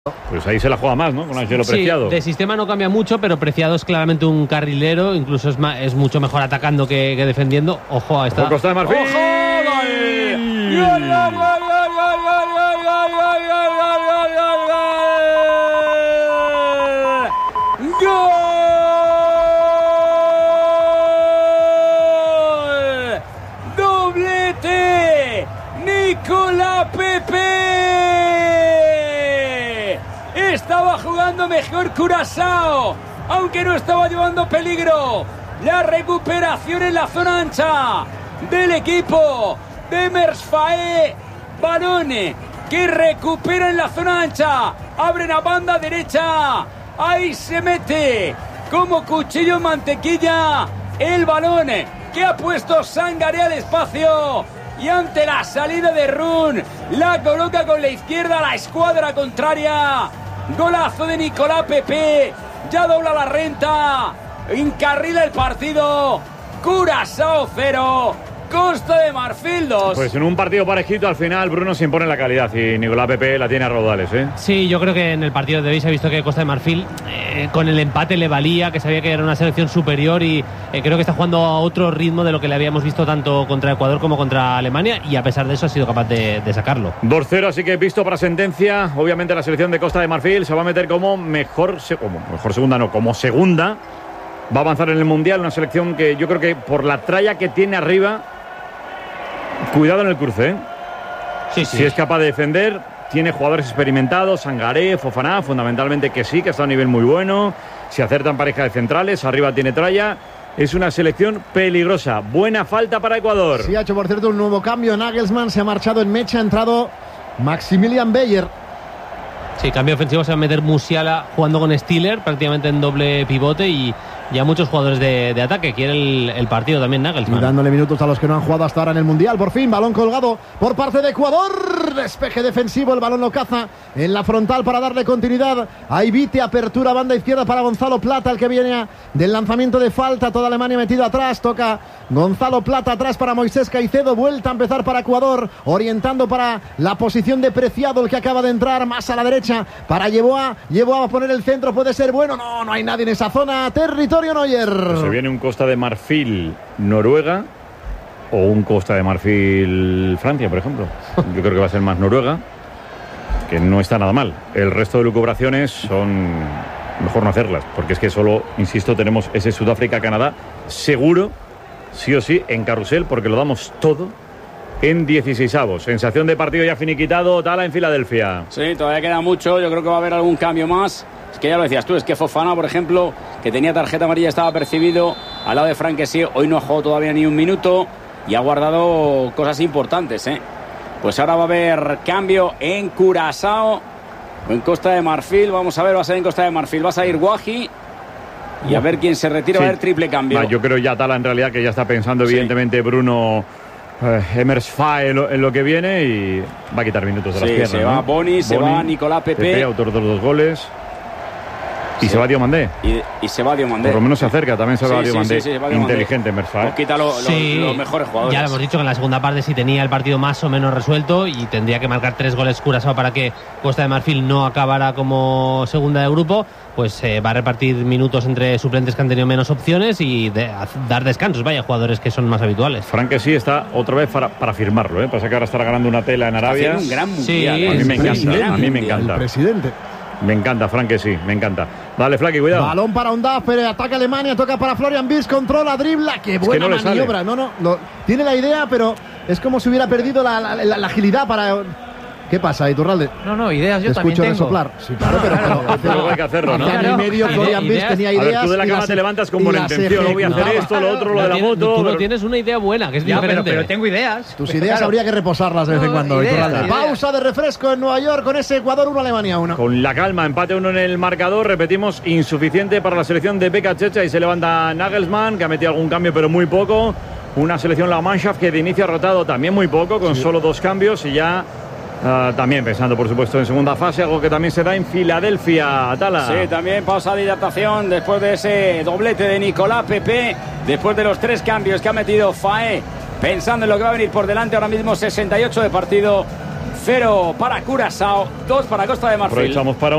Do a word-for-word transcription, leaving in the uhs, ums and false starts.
Pues ahí se la juega más, ¿no? Con Angelo sí, Preciado. De sistema no cambia mucho, pero Preciado es claramente un carrilero. Incluso es, ma- es mucho mejor atacando que, que defendiendo. Ojo a esta. Ojo, Costa de Marfil. ¡Ojo! ¡Gol! ¡Gol, gol, gol, gol, gol, gol, gol, gol, gol, gol, gol, gol! ¡Doblete! ¡Nicolás Pepe! Estaba jugando mejor Curazao, aunque no estaba llevando peligro. La recuperación en la zona ancha del equipo de Mersfae. Balón que recupera en la zona ancha. Abre la banda derecha. Ahí se mete como cuchillo en mantequilla el balón que ha puesto Sangaré al espacio. Y ante la salida de Run, la coloca con la izquierda a la escuadra contraria. Golazo de Nicolás Pepe. Ya dobla la renta. Encarrila el partido. Curazao cero. Costa de Marfil dos. Pues en un partido parejito al final Bruno se impone la calidad y Nicolás Pepe la tiene a raudales, ¿eh? Sí, yo creo que en el partido de hoy se ha visto que Costa de Marfil eh, con el empate le valía, que sabía que era una selección superior y eh, creo que está jugando a otro ritmo de lo que le habíamos visto tanto contra Ecuador como contra Alemania, y a pesar de eso ha sido capaz de, de sacarlo. dos cero, así que visto para sentencia. Obviamente la selección de Costa de Marfil se va a meter como mejor, como mejor segunda, no, como segunda. Va a avanzar en el Mundial, una selección que yo creo que por la tralla que tiene arriba, cuidado en el cruce, ¿eh? Sí, sí. Si es capaz de defender, tiene jugadores experimentados, Sangaré, Fofana, fundamentalmente que sí, que está a un nivel muy bueno. Si acertan pareja de centrales, arriba tiene tralla. Es una selección peligrosa. Buena falta para Ecuador. Sí, ha hecho por cierto un nuevo cambio. Nagelsmann se ha marchado en Mecha, ha entrado Maximilian Beyer. Sí, cambio ofensivo, se va a meter Musiala jugando con Stiller, prácticamente en doble pivote, y ya muchos jugadores de, de ataque. Quiere el, el partido también Nagelsmann. Y dándole minutos a los que no han jugado hasta ahora en el Mundial. Por fin, balón colgado por parte de Ecuador. Despeje defensivo, el balón lo caza en la frontal para darle continuidad a Ibite. Apertura, banda izquierda para Gonzalo Plata, el que viene a, del lanzamiento de falta. Toda Alemania metido atrás. Toca Gonzalo Plata atrás para Moisés Caicedo. Vuelta a empezar para Ecuador, orientando para la posición de Preciado, el que acaba de entrar más a la derecha para Yeboah. Yeboah va a poner el centro, puede ser bueno. No, no hay nadie en esa zona. Territorio Neuer. Pues se viene un Costa de Marfil Noruega o un Costa de Marfil Francia, por ejemplo. Yo creo que va a ser más Noruega, que no está nada mal. El resto de lucubraciones son mejor no hacerlas, porque es que solo, insisto, tenemos ese Sudáfrica-Canadá seguro, sí o sí, en carrusel, porque lo damos todo en dieciseisavos. Sensación de partido ya finiquitado, Tala en Filadelfia. Sí, todavía queda mucho. Yo creo que va a haber algún cambio más. Es que ya lo decías tú, es que Fofana, por ejemplo, que tenía tarjeta amarilla, estaba percibido al lado de Frank Kessie. Hoy no ha jugado todavía ni un minuto y ha guardado cosas importantes, ¿eh? Pues ahora va a haber cambio en Curazao o en Costa de Marfil. Vamos a ver, va a ser en Costa de Marfil. Va a salir Guaji y a ver quién se retira. Sí. Va a haber triple cambio. Va, yo creo ya Tala en realidad que ya está pensando, sí, evidentemente Bruno eh, Emersfae en, en lo que viene, y va a quitar minutos de sí, las piernas. Se va ¿no? Boni, se Boni, va Nicolás Pepe. Pepe, autor de los dos goles. Y sí. se va Diomandé. Y, y se va Diomandé. Por lo menos se acerca, también se va sí, Diomandé. Sí, sí, sí, va inteligente Emersfae. Pues quita lo, lo, sí, los mejores jugadores. Ya lo hemos dicho, que en la segunda parte sí tenía el partido más o menos resuelto y tendría que marcar tres goles Curazao para que Costa de Marfil no acabara como segunda de grupo. Pues eh, va a repartir minutos entre suplentes que han tenido menos opciones y de, a, dar descansos, vaya, jugadores que son más habituales. Frank Kessie está otra vez para, para firmarlo, ¿eh? Pasa que ahora estará ganando una tela en Arabia. Un gran mundial. Sí, a mí me encanta, a mí me encanta. El presidente. Me encanta, Frank Kessie, me encanta. Dale, Flaky, cuidado. Balón para Undaf, pero ataca Alemania, toca para Florian Wirtz, controla, dribla. Qué buena es que no maniobra. No, no, no, tiene la idea, pero es como si hubiera perdido la, la, la, la agilidad para... ¿Qué pasa, Iturralde? No, no, ideas yo Te también escucho tengo. resoplar. Sí, claro, No, pero, claro, pero, pero hay que hacerlo, ¿no? Hace año y medio Idea- Florian Wirtz ideas. tenía A ver, ideas. tú de la y cama las- te levantas con y buena las intención. Lo voy a hacer ejecutaba. esto, lo otro, lo de la Tienes- moto. Tú no pero- tienes una idea buena, que es Ya, pero, diferente. pero tengo ideas. Tus Pero ideas claro, habría que repasarlas de vez en No, cuando, ideas, Iturralde. ideas. Pausa de refresco en Nueva York con ese Ecuador uno, Alemania uno. Con la calma, empate uno en el marcador. Repetimos, insuficiente para la selección de Beka Checha. Y se levanta Nagelsmann, que ha metido algún cambio, pero muy poco. Una selección, la Mannschaft, que de inicio ha rotado también muy poco, con sí. solo dos cambios. Y ya uh, también pensando, por supuesto, en segunda fase, algo que también se da en Filadelfia. Atala. Sí, también pausa de hidratación después de ese doblete de Nicolás Pepe. Después de los tres cambios que ha metido Faé, pensando en lo que va a venir por delante. Ahora mismo sesenta y ocho de partido, cero para Curazao, dos para Costa de Marfil. Aprovechamos para